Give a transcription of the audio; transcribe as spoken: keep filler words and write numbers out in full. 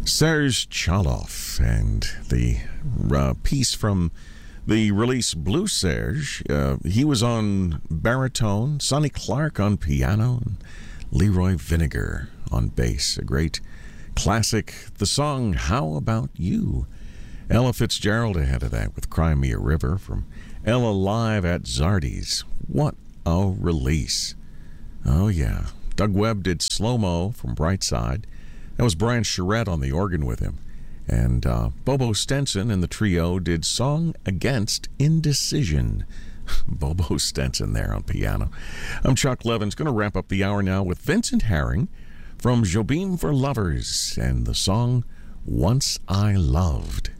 Serge Chaloff and the uh, piece from the release Blue Serge. Uh, he was on baritone, Sonny Clark on piano, and Leroy Vinegar on bass. A great classic. The song How About You? Ella Fitzgerald ahead of that with Cry Me a River from Ella Live at Zardy's. What a release. Oh, yeah. Doug Webb did Slow Mo from Brightside. That was Brian Charette on the organ with him. And uh, Bobo Stenson and the trio did Song Against Indecision. Bobo Stenson there on piano. I'm Chuck Levins. Going to wrap up the hour now with Vincent Herring from Jobim for Lovers and the song Once I Loved.